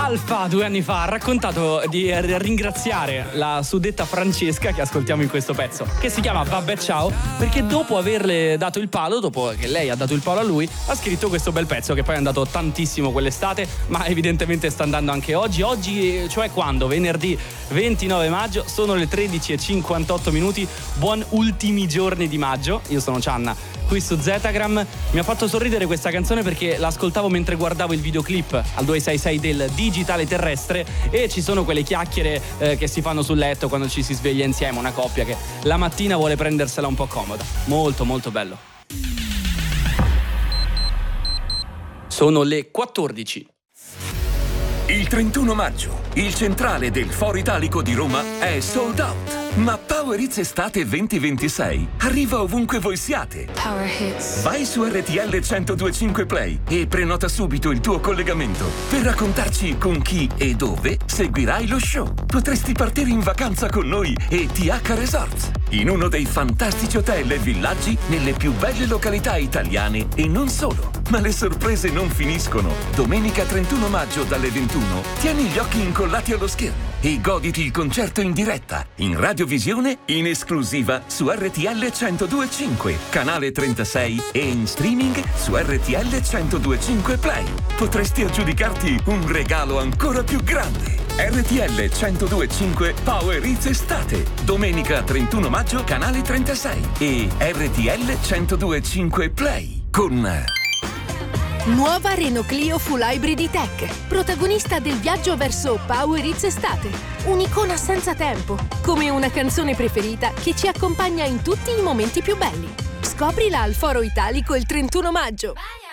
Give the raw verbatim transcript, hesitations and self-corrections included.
Alfa due anni fa ha raccontato di ringraziare la suddetta Francesca che ascoltiamo in questo pezzo, che si chiama Vabbè Ciao, perché dopo averle dato il palo, dopo che lei ha dato il palo a lui, ha scritto questo bel pezzo che poi è andato tantissimo quell'estate, ma evidentemente sta andando anche oggi. Oggi, cioè quando? Venerdì ventinove maggio, sono le tredici e cinquantotto minuti. Buon ultimi giorni di maggio. Io sono Cianna, qui su Zetagram. Mi ha fatto sorridere questa canzone perché l'ascoltavo mentre guardavo il videoclip al due sei sei del Digitale Terrestre, e ci sono quelle chiacchiere eh, che si fanno sul letto quando ci si sveglia insieme, una coppia che la mattina vuole prendersela un po' comoda. Molto molto bello. Sono le quattordici. Il trentuno maggio, il centrale del Foro Italico di Roma è sold out. Ma Power Hits Estate venti ventisei arriva ovunque voi siate. Power Hits. Vai su R T L centodue e cinque Play e prenota subito il tuo collegamento per raccontarci con chi e dove seguirai lo show. Potresti partire in vacanza con noi e T H Resorts, in uno dei fantastici hotel e villaggi nelle più belle località italiane e non solo. Ma le sorprese non finiscono. Domenica trentuno maggio dalle ventuno tieni gli occhi incollati allo schermo e goditi il concerto in diretta, in radiovisione, in esclusiva su R T L centodue e cinque, canale trentasei, e in streaming su R T L centodue e cinque Play. Potresti aggiudicarti un regalo ancora più grande. R T L centodue e cinque Power Hits Estate, domenica trentuno maggio, canale trentasei, e R T L centodue e cinque Play con... Nuova Renault Clio Full Hybrid E-Tech, protagonista del viaggio verso Power Hits Estate. Un'icona senza tempo, come una canzone preferita che ci accompagna in tutti i momenti più belli. Scoprila al Foro Italico il trentuno maggio.